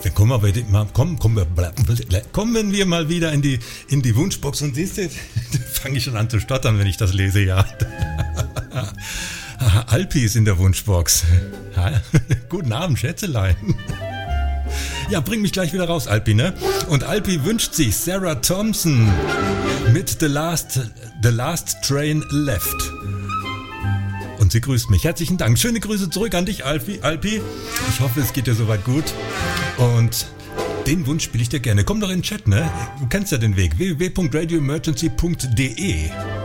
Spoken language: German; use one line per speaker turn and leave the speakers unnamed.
Dann kommen wir mal wieder in die Wunschbox und siehst du, da fange ich schon an zu stottern, wenn ich das lese, ja. Alpi ist in der Wunschbox. Guten Abend, Schätzelein. Ja, bring mich gleich wieder raus, Alpi, ne? Und Alpi wünscht sich Sarah Thompson mit The Last Train Left. Und sie grüßt mich. Herzlichen Dank. Schöne Grüße zurück an dich, Alpi. Ich hoffe, es geht dir soweit gut. Und den Wunsch spiele ich dir gerne. Komm doch in den Chat, ne? Du kennst ja den Weg. www.radioemergency.de